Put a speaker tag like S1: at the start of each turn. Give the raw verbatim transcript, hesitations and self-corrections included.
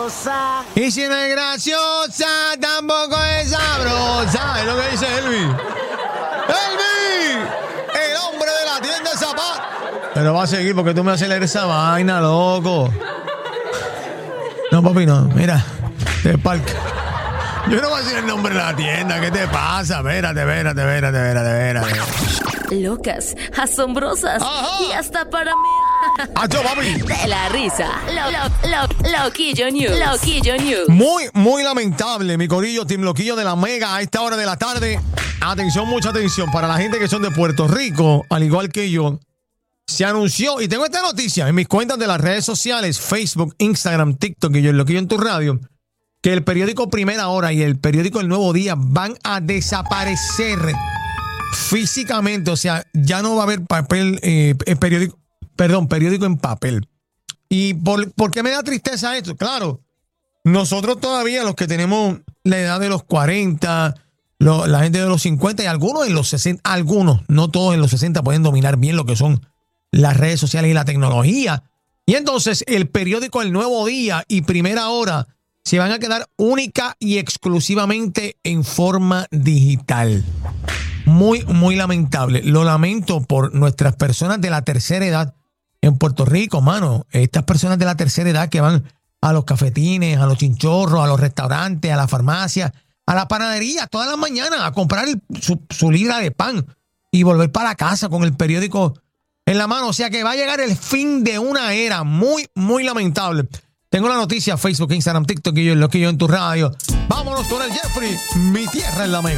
S1: graciosa.
S2: Y si no es graciosa, tampoco es sabrosa. Es lo que dice Elvis. ¡Elvis! El hombre de la tienda de zapatos. Pero va a seguir porque tú me vas a leer esa vaina, loco. No, papi, no. Mira, te parque. Yo no voy a decir el nombre de la tienda. ¿Qué te pasa? Espérate, espérate, espérate, espérate, espérate.
S3: Locas, asombrosas.
S2: Ajá.
S3: Y hasta para mí.
S2: ¡Acho, papi!
S3: De la risa. Lo, lo, lo, Loquillo News. Loquillo News.
S2: Muy, muy lamentable, mi corillo, Team Loquillo de la Mega a esta hora de la tarde. Atención, mucha atención. Para la gente que son de Puerto Rico, al igual que yo, se anunció, y tengo esta noticia en mis cuentas de las redes sociales, Facebook, Instagram, TikTok y yo, Loquillo en tu radio, que el periódico Primera Hora y el periódico El Nuevo Día van a desaparecer físicamente. O sea, ya no va a haber papel, eh, periódico, perdón, periódico en papel. ¿Y por, por qué me da tristeza esto? Claro, nosotros todavía, los que tenemos la edad de los cuarenta, lo, la gente de los cincuenta y algunos en los sesenta, algunos, no todos en los sesenta pueden dominar bien lo que son las redes sociales y la tecnología. Y entonces el periódico El Nuevo Día y Primera Hora se van a quedar única y exclusivamente en forma digital. Muy, muy lamentable. Lo lamento por nuestras personas de la tercera edad en Puerto Rico, mano. Estas personas de la tercera edad que van a los cafetines, a los chinchorros, a los restaurantes, a la farmacia, a la panadería, todas las mañanas a comprar el, su, su libra de pan y volver para casa con el periódico en la mano. O sea que va a llegar el fin de una era muy, muy lamentable. Tengo la noticia, Facebook, Instagram, TikTok y yo, lo que yo en tu radio. Vámonos con el Jeffrey, mi tierra en la Mega.